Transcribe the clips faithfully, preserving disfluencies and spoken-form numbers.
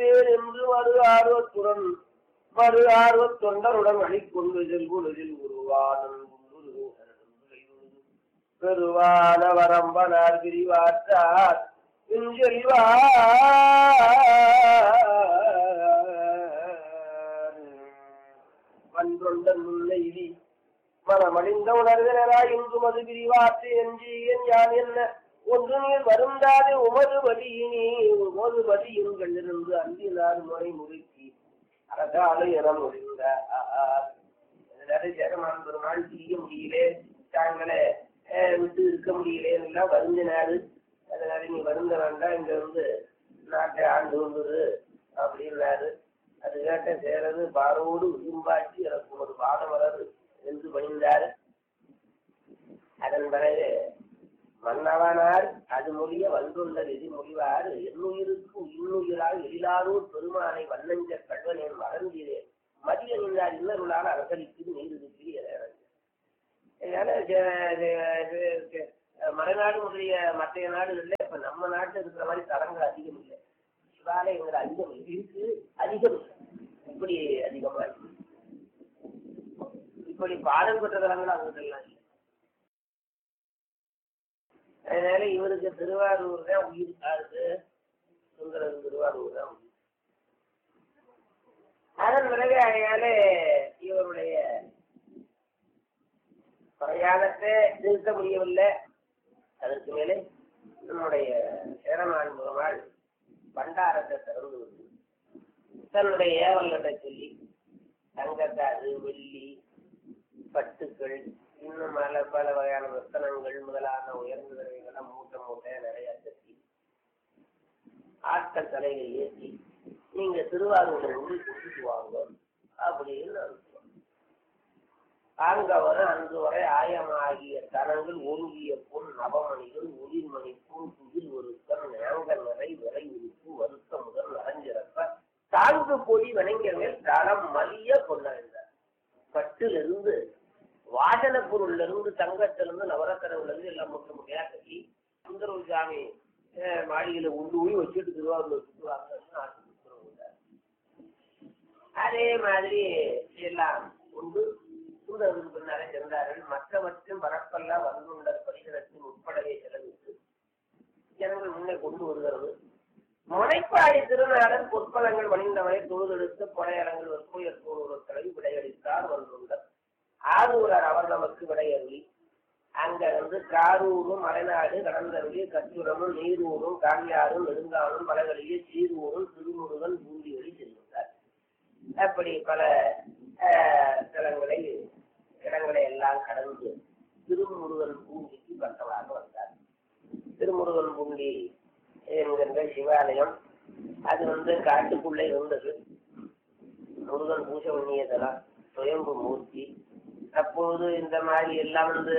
கொள்வேன் என்று மறு ஆர்வத்துடன் மறு ஆர்வத் தொண்டருடன் அணிக்கொண்டு செல்குலதில் உருவானன் பெருவான வரம்பனார் பிரிவாற்றார் செல்வா வன்றொண்டன் முல்லைவி மனமணிந்த உணர்கிறாய் இன்றும் அது பிரிவாற்று என்று என் யான் என்ன ஒன்று நீர் வருந்தாதே உமது வழியினே உமது வழியும் கண்டிருந்து அந்தினார் முறை முறுக்கி அரசாலை என முடிந்த ஜெகமான் பெருமாள் செய்ய முடியலே தாங்களே விட்டு இருக்க முடியலே எல்லாம் வருந்தினாரு. அதனால நீ வருந்த வேண்டாம், இங்க வந்து நாட்டை ஆண்டு கொண்டது அப்படின்னாரு. அது கேட்ட சேரது பாரோடு விரும்பாட்சி எனக்கு ஒரு பாடம் வராது என்று பணிந்தார். அதன் பிறகு மன்னவனார் அது மொழிய வந்துள்ள விதி மொழிவார் எண்ணுயிருக்கு இன்னுயிரால் எழிலாரூர் பெருமானை வண்ணஞ்ச கல்வனேன் வளர்ந்தீரேன் மதிய நின்றார் இன்னருளால் அரசளிக்கு நீர் இருக்கிற மலைநாடு முதலிய மற்ற நாடுகள்ல இப்ப நம்ம நாட்டுல இருக்கிற மாதிரி தரங்கள் அதிகம் இல்லை. சிவாலயங்கள் அதிகம் இருக்கு, அதிகம் இப்படி அதிகமா இருக்கு. இப்படி பாடம் பெற்ற தலங்கள் அவங்கெல்லாம் இல்லை. அதனால இவருக்கு திருவாரூர் தான் உயிர் காது, சுந்தரன் திருவாரூர் தான் உயிர். அதன் பிறகு அதனால இவருடைய பிரயாணத்தை நிறுத்த முடியவில்லை. அதற்கு மேலே நம்முடைய சேரமான் முகமாள் பண்டாரத்தை திறந்து விட்டு தன்னுடைய ஏவல்களை சொல்லி தங்கத்தாது வெள்ளி பட்டுக்கள் இன்னும் பல பல வகையான ரத்தனங்கள் முதலான உயர்ந்த தடவைகளை மூட்டை மூட்டை நிறைய கட்டி ஆட்கள் தலைகள் ஏற்றி நீங்க திருவாரூரை உள்ள கொண்டுட்டு வாங்க அப்படின்னு அனுப்புவோம். அங்க வர அன்று வரை ஆயமாகிய தனங்கள் ஒருங்கிய பொன் நவமணிகள் ஒளிர்மணி பூ புதில் ஒருத்தன் நேங்க நிறை விரை உறுப்பு வருத்த முதல் நிறைஞ்சிறப்ப தாங்கு பொடி வணங்கிய மேல் தளம் மலிய கொண்டாடினார். பட்டிலிருந்து வாசன பொருள்ல இருந்து தங்கத்திலிருந்து நவரத்தனவுல இருந்து எல்லாம் முற்ற முறையா கட்டி சுந்தரவு சாமி மாளிகையில உண்டு போய் வச்சுட்டு திருவாரூர் சுற்றுவாங்க. அதே மாதிரி எல்லாம் உண்டு சுந்தரவுக்கு பின்னாலே சென்றார்கள். மற்றவற்றும் பரப்பெல்லாம் வந்துள்ள பரிசனத்தின் உட்படவே செலவிட்டு ஜனங்கள் முன்னே கொண்டு வருகிறது. முனைப்பாடி திருநாடன் பொற்பலங்கள் வணிந்தவரை தொழுதெடுத்து கொடையரங்கள் வெற்புயர்கூறுவர்களை விடையளித்தார் வந்துள்ளார். ஆரூரார் அவர் நமக்கு விடையருளி அங்க வந்து காரூரும் மலைநாடு கடந்தருளி கச்சுரமும் நீரூரும் காவியாரும் நெடுங்காலும் பலகளிலே சீரூரும் திருமுருகன் பூண்டியொலி செல்கின்றார். அப்படி பல தலங்களை இடங்களை எல்லாம் கடந்து திருமுருகன் பூண்டிக்கு பக்கமாக வந்தார். திருமுருகன் பூண்டி என்கின்ற சிவாலயம் அது வந்து காட்டுக்குள்ளே இருந்தது. முருகன் பூஜை பண்ணியதெல்லாம் சுயம்பு மூர்த்தி. அப்போது இந்த மாதிரி எல்லாம் வந்து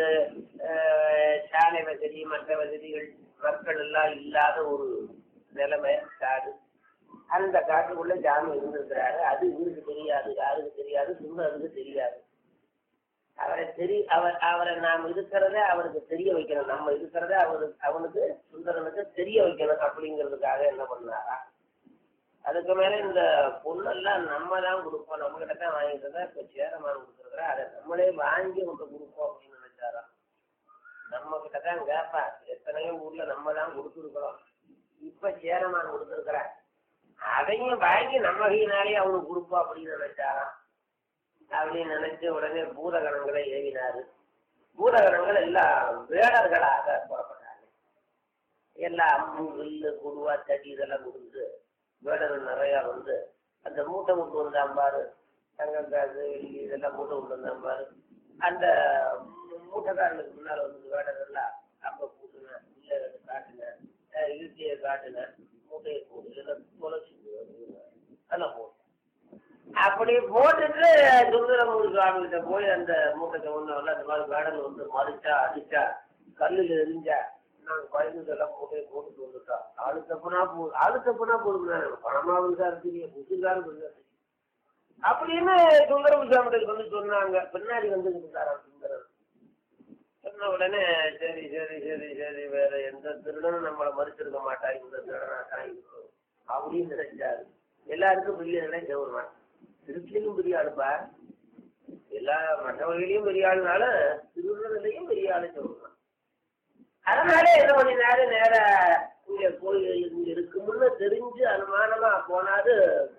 சாலை வசதி மற்ற வசதிகள் மக்கள் எல்லாம் இல்லாத ஒரு நிலைமை காடு. அந்த காட்டுக்குள்ள ஜாமி இருந்திருக்கிறாரு. அது இவருக்கு தெரியாது, யாருக்கு தெரியாது, சுந்தரருக்கு தெரியாது. அவரை தெரி அவர் அவரை நாம் இருக்கிறத அவருக்கு தெரிய வைக்கணும், நம்ம இருக்கிறத அவருக்கு அவனுக்கு சுந்தரனுக்கு தெரிய வைக்கணும் அப்படிங்கிறதுக்காக என்ன பண்ணாரா. அதுக்கு மேல இந்த பொண்ணெல்லாம் நம்ம தான் கொடுப்போம், நம்ம கிட்ட தான் வாங்கிட்டு தான் இப்ப சேரமான கொடுத்துருக்குற அதை நம்மளே வாங்கி உங்க கொடுப்போம் அப்படின்னு நினைச்சாராம். நம்ம கிட்ட தான் கேட்பா, எத்தனையோ ஊர்ல நம்ம தான் கொடுத்துருக்குறோம், இப்ப சேரமான கொடுத்துருக்குற அதையும் வாங்கி நம்ம கையினாலே அவனுக்கு கொடுப்போம் அப்படின்னு நினைச்சாராம். அப்படின்னு நினைச்சு உடனே பூதகணங்களை ஏவினாரு. பூதகணங்கள் எல்லாம் வேடர்களாக புறப்பட்டாங்க. எல்லாம் அம்மு வில்லு குருவா தடி இதெல்லாம் கொடுத்து வேடர்கள் நிறையா வந்து அந்த மூட்டை விட்டு வந்தாம்பாரு, தங்கக்காசு வெள்ளி இதெல்லாம் மூட்டை விட்டு வந்தாம்பாரு. அந்த மூட்டைக்காரனுக்கு முன்னால் வந்து வேடர்கள்லாம் அப்ப கூட்டுனேன், இல்லை காட்டுனேன், இழுத்தியை காட்டுனேன், மூட்டையை போடு இதெல்லாம் தொலைச்சு அதெல்லாம் போட்டு அப்படி போட்டுட்டு சுந்தரமூர் சுவாமி கிட்ட போய் அந்த மூட்டை ஒன்றவங்க அந்த மாதிரி வேடல் வந்து மறிச்சா அடிச்சா கல்லில் எரிஞ்சா நாங்கள் குழந்தைங்கெல்லாம் மூட்டையை போட்டுட்டு வந்துட்டோம். ஆளு தப்புனா போ ஆளு தப்புனா போடுங்க, பணமாவுக்கா இருக்கீங்க, புதுக்காரும் தெரியாது அப்படின்னு சுந்தரம் சுவாமிகளுக்கு வந்து சொன்னாங்க. பின்னாடி வந்து இருந்தாராம் சுந்தரம். சொன்ன உடனே சரி சரி சரி சரி வேற எந்த திருடனும் நம்மளை மறுத்திருக்க மாட்டா, இந்த திருடனா தான் இருக்கும் அப்படின்னு நினைச்சாரு. எல்லாருக்கும் பெரிய ஆளுனா சிவபெருமான். திருச்சியிலும் பெரிய ஆளுப்பா, எல்லா மற்ற வகையிலையும் பெரிய ஆளுனால திருவிழாலையும் பெரிய ஆளு சிவபெருமான். அதனால என்ன பண்ணினாரு, நேர இங்க கோயில் இங்க இருக்கும்னு தெரிஞ்சு அனுமானமா போனாரு.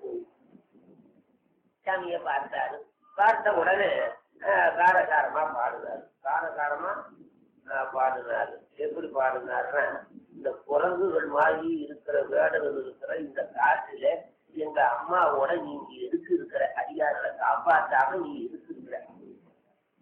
சாமியை பார்த்தாரு. பார்த்த உடனே காரசாரமா பாடுனாரு. காரசாரமா பாடுனாரு. எப்படி பாடுனாருன்னா, இந்த குரங்குகள் மாதிரி இருக்கிற வேடர்கள் இருக்கிற இந்த காட்டில எங்க அம்மாவோட நீங்க எதுக்கு இருக்கிற, அதிகாரிகளை காப்பாற்றாம நீ